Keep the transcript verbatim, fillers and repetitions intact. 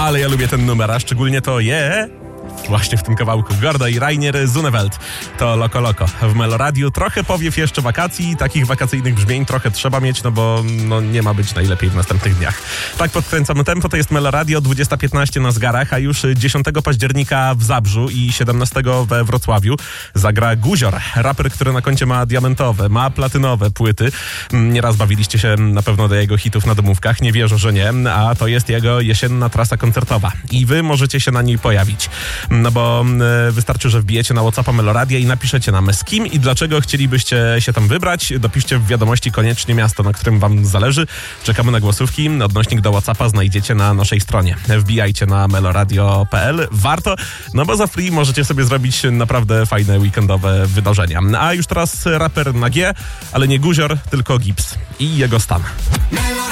Ale ja lubię ten numer, a szczególnie to je... Właśnie w tym kawałku Gorda i Rainier Zunewelt. To Loko Loko. W Meloradiu trochę powiew jeszcze wakacji. Takich wakacyjnych brzmień trochę trzeba mieć, no bo no, nie ma być najlepiej w następnych dniach. Tak podkręcamy tempo. To jest Meloradio, dwudziesta piętnaście na zegarach, a już dziesiątego października w Zabrzu i siedemnastego we Wrocławiu zagra Guzior. Raper, który na koncie ma diamentowe, ma platynowe płyty. Nieraz bawiliście się na pewno do jego hitów na domówkach. Nie wierzę, że nie. A to jest jego jesienna trasa koncertowa. I wy możecie się na niej pojawić. No bo y, wystarczy, że wbijecie na WhatsAppa Meloradia i napiszecie nam z kim i dlaczego chcielibyście się tam wybrać. Dopiszcie w wiadomości koniecznie miasto, na którym wam zależy. Czekamy na głosówki. Odnośnik do WhatsAppa znajdziecie na naszej stronie. Wbijajcie na meloradio kropka p l. Warto, no bo za free możecie sobie zrobić naprawdę fajne weekendowe wydarzenia. A już teraz raper na G, ale nie Guzior, tylko Gips i jego stan.